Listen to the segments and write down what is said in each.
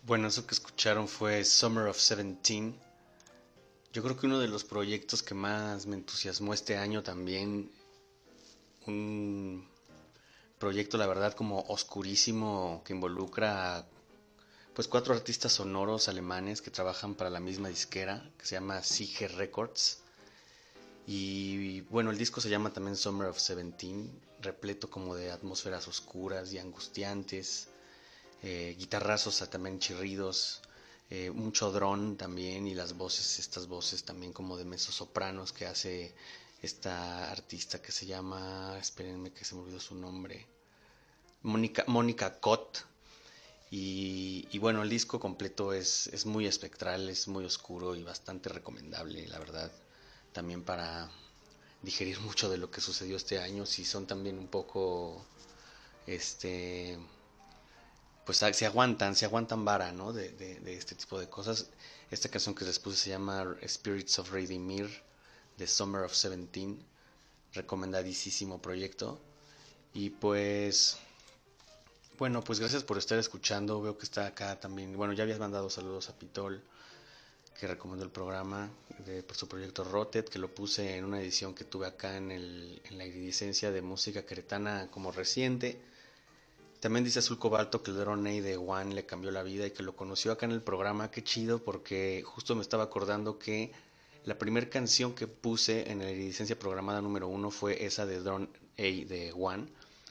Bueno, eso que escucharon fue Summer of 17. Yo creo que uno de los proyectos que más me entusiasmó este año también, un proyecto la verdad como oscurísimo que involucra a, pues cuatro artistas sonoros alemanes que trabajan para la misma disquera que se llama Siege Records. Y bueno, el disco se llama también Summer of 17, repleto como de atmósferas oscuras y angustiantes, guitarrazos también chirridos, mucho dron también y las voces, estas voces también como de mezzosopranos que hace esta artista que se llama, espérenme que se me olvidó su nombre, Mónica Cott. Y bueno, el disco completo es muy espectral, es muy oscuro y bastante recomendable, la verdad. También para digerir mucho de lo que sucedió este año, si son también un poco, este, pues se aguantan vara, ¿no? De este tipo de cosas. Esta canción que les puse se llama Spirits of Radimir, de Summer of 17, recomendadísimo proyecto. Y pues, bueno, pues gracias por estar escuchando. Veo que está acá también. Bueno, ya habías mandado saludos a Pitol, que recomendó el programa por su proyecto Rotet, que lo puse en una edición que tuve acá en la iridicencia de música queretana como reciente. También dice Azul Cobalto que el Drone de Juan le cambió la vida y que lo conoció acá en el programa. Qué chido, porque justo me estaba acordando que la primera canción que puse en la licencia programada número uno fue esa de Drone A de Juan.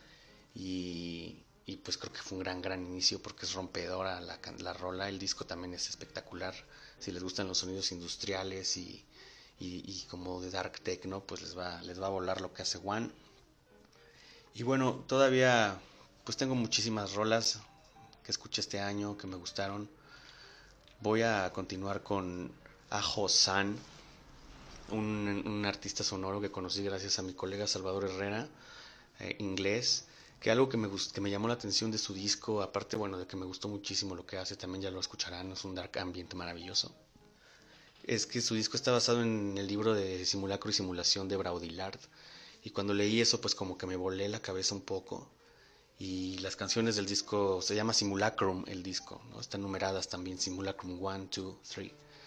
Y pues creo que fue un gran inicio porque es rompedora la rola. El disco también es espectacular. Si les gustan los sonidos industriales y como de dark techno, pues les va a volar lo que hace Juan. Y bueno, todavía pues tengo muchísimas rolas que escuché este año que me gustaron. Voy a continuar con Ajo San, un artista sonoro que conocí gracias a mi colega Salvador Herrera, inglés, que algo que me llamó la atención de su disco, aparte, bueno, de que me gustó muchísimo lo que hace, también ya lo escucharán, es un dark ambient maravilloso, es que su disco está basado en el libro de Simulacro y Simulación de Baudrillard, y cuando leí eso, pues como que me volé la cabeza un poco, y las canciones del disco, se llama Simulacrum el disco, ¿no? Están numeradas también, Simulacrum 1, 2, 3.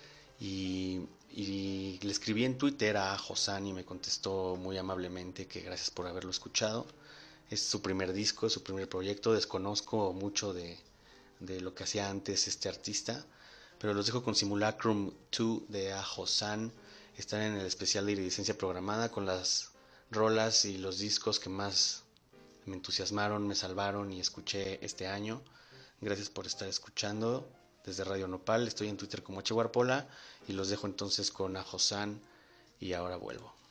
Y le escribí en Twitter a Josan y me contestó muy amablemente que gracias por haberlo escuchado. Es su primer disco, es su primer proyecto. Desconozco mucho de lo que hacía antes este artista, pero los dejo con Simulacrum 2 de Josan. Están en el especial de iridicencia programada con las rolas y los discos que más me entusiasmaron, me salvaron y escuché este año. Gracias por estar escuchando desde Radio Nopal. Estoy en Twitter como Cheguarpola y los dejo entonces con Ajosan y ahora vuelvo.